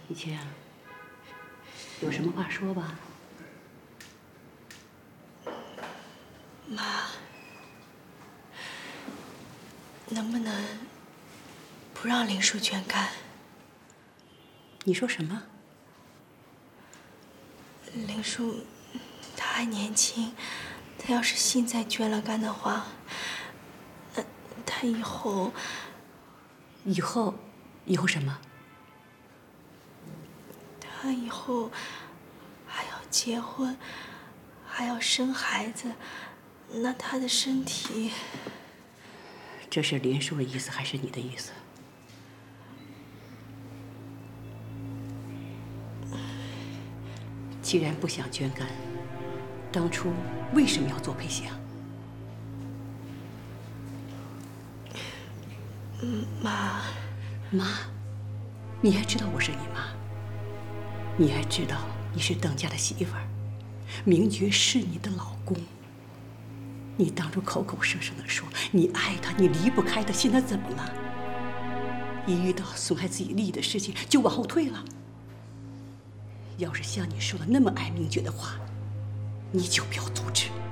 一切啊，有什么话说吧。 妈，能不能不让林叔捐肝？ 你说什么？ 林叔他还年轻，他要是现在捐了肝的话，他以后什么？ 他以后还要结婚，还要生孩子，那他的身体…… 这是林叔的意思还是你的意思？既然不想捐肝，当初为什么要做配型？ 妈， 你还知道我是你妈？你还知道你是邓家的媳妇儿，明觉是你的老公。你当初口口声声的说你爱他，你离不开他，现在怎么了？一遇到损害自己利益的事情就往后退了。要是像你说的那么爱明觉的话，你就不要阻止。